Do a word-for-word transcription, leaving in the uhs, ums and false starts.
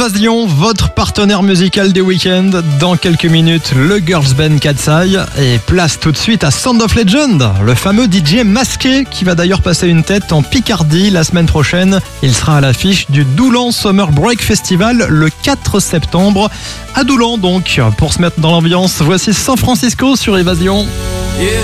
Évasion, votre partenaire musical des week-ends. Dans quelques minutes, le girls band Katseye. Et place tout de suite à Sound of Legend, le fameux D J masqué qui va d'ailleurs passer une tête en Picardie la semaine prochaine. Il sera à l'affiche du Doulan Summer Break Festival le quatre septembre. À Doulan donc, pour se mettre dans l'ambiance, voici San Francisco sur Évasion. Yeah.